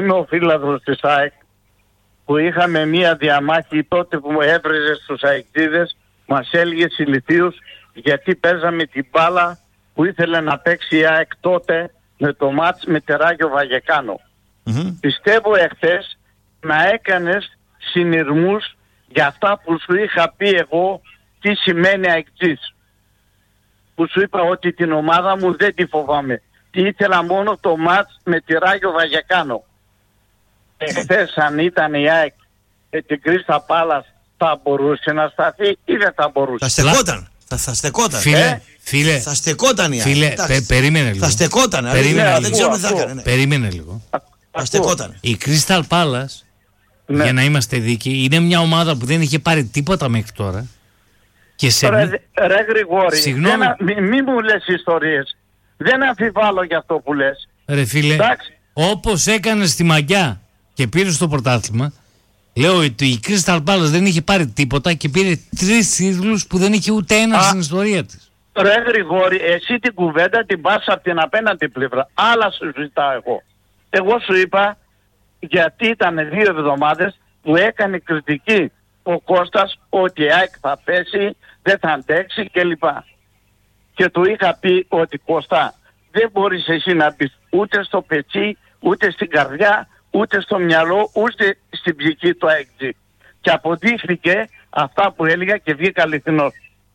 Είμαι ο φίλαθρος της ΑΕΚ που είχαμε μία διαμάχη τότε που μου έβριζε στους αεκτήδες, μας έλεγε ηλιθίους γιατί παίζαμε την μπάλα που ήθελε να παίξει η ΑΕΚ τότε με το μάτς με Τεράγιο Βαγεκάνο. Πιστεύω εχθές να έκανες συνειρμούς για αυτά που σου είχα πει εγώ τι σημαίνει αεκτής. Που σου είπα ότι την ομάδα μου δεν τη φοβάμαι. Τι ήθελα μόνο το μάτς με Τεράγιο Βαγεκάνο. Εχθές αν ήταν η ΑΕΚ με την Κρίστα Πάλας θα μπορούσε να σταθεί ή δεν θα μπορούσε? Θα στεκόταν. Θα στεκόταν. Φίλε, θα στεκόταν η ΑΕΚ. Φίλε, περίμενε λίγο. Θα στεκόταν. Δεν ξέρω τι θα έκανε. Περίμενε λίγο. Θα στεκόταν. Η Crystal Palace, για να είμαστε δίκαιοι, είναι μια ομάδα που δεν είχε πάρει τίποτα μέχρι τώρα. Και Ρε Γρηγόρη, συγγνώμη. μη μου λες ιστορίες. Δεν αμφιβάλλω για αυτό που λες. Ρε φίλε, όπως έκανε στη Μαγκιά και πήρε στο πρωτάθλημα, λέω ότι η Crystal Palace δεν είχε πάρει τίποτα και πήρε 3 τίτλους που δεν είχε ούτε ένα στην ιστορία της. Ρε Γρηγόρη, εσύ την κουβέντα την πας από την απέναντι πλευρά. Άλλα σου ζητάω εγώ. Εγώ σου είπα γιατί ήταν 2 εβδομάδες που έκανε κριτική ο Κώστας ότι η ΑΕΚ θα πέσει, δεν θα αντέξει κλπ. Και του είχα πει ότι Κώστα, δεν μπορείς εσύ να μπεις ούτε στο πετσί, ούτε στην καρδιά, ούτε στο μυαλό, ούτε στην ψυχή του ΑΕΚ. Και αποδείχθηκε αυτά που έλεγα και βγήκα αληθινός.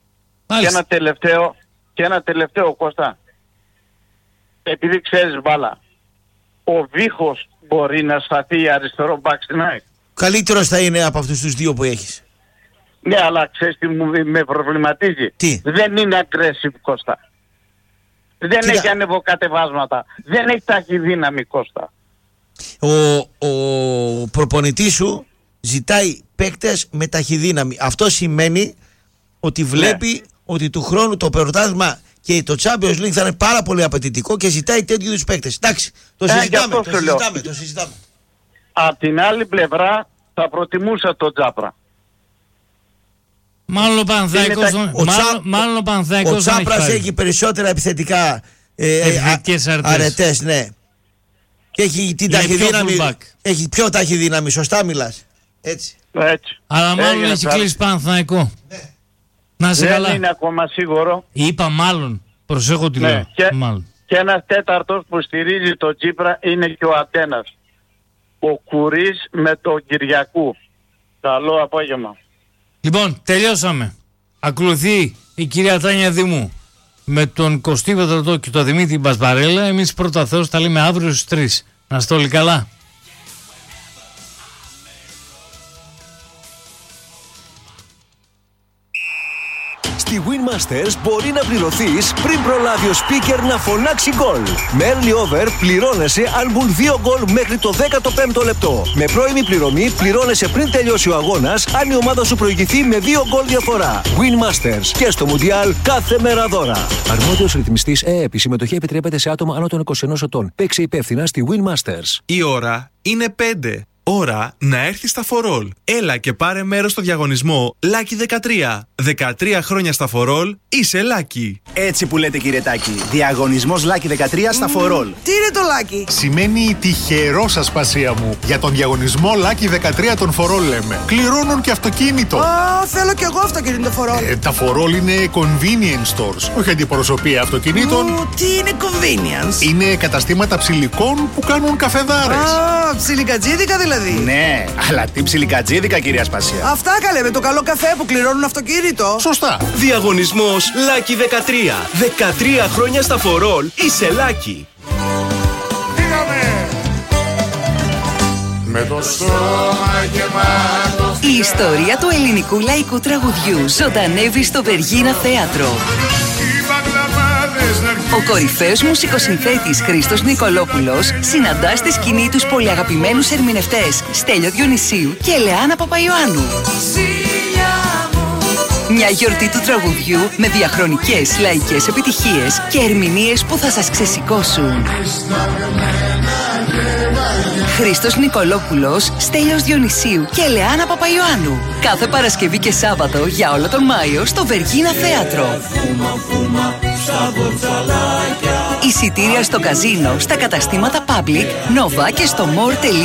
Και ένα τελευταίο Κώστα. Επειδή ξέρεις μπάλα, ο Βίχος μπορεί να σταθεί αριστερό μπακ στην ΑΕΚ. Καλύτερος θα είναι από αυτούς τους 2 που έχεις. Ναι, αλλά ξέρεις τι με προβληματίζει? Τι? Δεν είναι aggressive Κώστα. Δεν έχει ανεβοκατεβάσματα. Δεν έχει ταχυδύναμη Κώστα. Ο προπονητής σου ζητάει παίκτες με ταχυδύναμη. Αυτό σημαίνει ότι βλέπει ότι του χρόνου το πρωτάθλημα και το Champions League θα είναι πάρα πολύ απαιτητικό και ζητάει τέτοιου είδους παίκτες. Εντάξει, το συζητάμε. Απ' την άλλη πλευρά θα προτιμούσα τον Τζάπρα. Μάλλον ο Παναθηναϊκός. Ο Τσάπρας έχει περισσότερα επιθετικά αρετές, ναι. Και έχει την ταχυδύναμη. Έχει πιο ταχυδύναμη, σωστά μιλάς. Έτσι. Αλλά μάλλον έχει κλείσει Παναθηναϊκό. Ναι. Να σε καλά. Δεν είναι ακόμα σίγουρο. Είπα μάλλον. Προσέχω τι λέω. Και ένας τέταρτος που στηρίζει τον Τσίπρα είναι και ο Αντένας. Ο Κουρίς με τον Κυριακού. Καλό απόγευμα. Λοιπόν, τελειώσαμε. Ακολουθεί η κυρία Τάνια Δήμου με τον Κωστή Πετρωτό και τον Δημήτρη Μπασπαρέλα. Εμείς πρώτα Θεός τα λέμε αύριο στις 3. Να είστε όλοι καλά. Στη Winmasters μπορεί να πληρωθείς πριν προλάβει ο speaker να φωνάξει γκολ. Με early over πληρώνεσαι αν μπουν 2 γκολ μέχρι το 15ο λεπτό. Με πρώιμη πληρωμή πληρώνεσαι πριν τελειώσει ο αγώνας αν η ομάδα σου προηγηθεί με 2 γκολ διαφορά. Winmasters και στο Μουντιάλ κάθε μέρα δώρα. Αρμόδιος ρυθμιστής ΕΕΠ. Η συμμετοχή επιτρέπεται σε άτομα άνω των 21 ετών. Παίξε υπεύθυνα στη Winmasters. Η ώρα είναι 5. Ώρα να έρθει στα For All. Έλα και πάρε μέρος στο διαγωνισμό Lucky 13. 13 χρόνια στα For All, είσαι Lucky. Έτσι που λέτε κύριε Τάκη. Διαγωνισμός Lucky 13 στα For All. Τι είναι το Lucky? Σημαίνει τυχερό σας πασία μου. Για τον διαγωνισμό Lucky 13 των For All λέμε. Κληρώνουν και αυτοκίνητο. Θέλω κι εγώ αυτοκίνητο For All. Τα For All είναι convenience stores. Όχι αντιπροσωπεία αυτοκινήτων. Τι είναι convenience? Είναι καταστήματα ψηλικών που κάνουν καφεδάρες. Ψιλικατζίδικα δηλαδή. Ναι, αλλά τι ψιλικατζίδικα κυρία Σπασία. Αυτά καλέ με το καλό καφέ που κληρώνουν αυτοκίνητο. Σωστά. Διαγωνισμός Lucky 13. 13 χρόνια στα For All, είσαι Lucky. Πήγαμε με το στόμα γεμάτο. Η ιστορία του ελληνικού λαϊκού τραγουδιού ζωντανεύει στο Βεργίνα Θέατρο. Ο κορυφαίος μουσικοσυνθέτης Χρήστος Νικολόπουλος συναντά στη σκηνή τους πολυαγαπημένους ερμηνευτές Στέλιο Διονυσίου και Ελεάνα Παπαϊωάννου. Μια γιορτή του τραγουδιού με διαχρονικές λαϊκές επιτυχίες και ερμηνείες που θα σας ξεσηκώσουν. Χρήστος Νικολόπουλος, Στέλιος Διονυσίου και Ελεάνα Παπαϊωάννου. Κάθε Παρασκευή και Σάββατο για όλο τον Μάιο στο Βεργίνα Θέατρο. Εισιτήρια στο καζίνο, στα καταστήματα Public, Nova και στο more.gr.